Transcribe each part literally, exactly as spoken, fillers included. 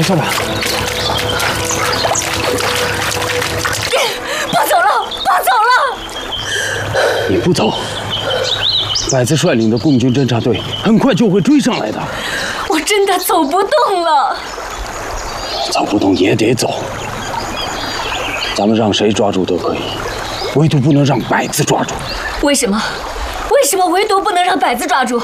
走吧。 不走了，不走了！ 你不走，百子率领的共军侦察队很快就会追上来的。 我真的走不动了。 走不动也得走。咱们让谁抓住都可以，唯独不能让百子抓住。 为什么？为什么唯独不能让百子抓住？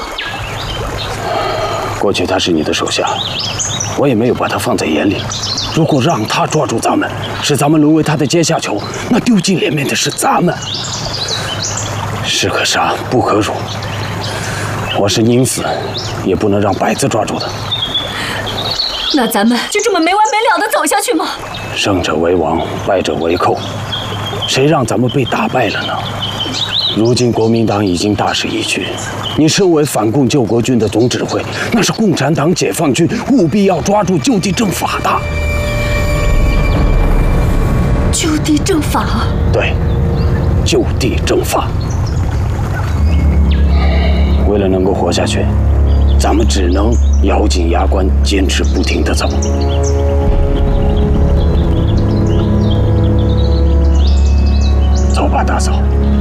过去他是你的手下，我也没有把他放在眼里。如果让他抓住咱们，使咱们沦为他的阶下囚，那丢尽脸面的是咱们。士可杀，不可辱。我是宁死，也不能让百子抓住的。 那咱们就这么没完没了的走下去吗？ 胜者为王，败者为寇，谁让咱们被打败了呢？如今国民党已经大势已去，你身为反共救国军的总指挥，那是共产党解放军务必要抓住就地正法的。 就地正法？ 对，就地正法。为了能够活下去，咱们只能咬紧牙关，坚持不停地走。走吧，大嫂。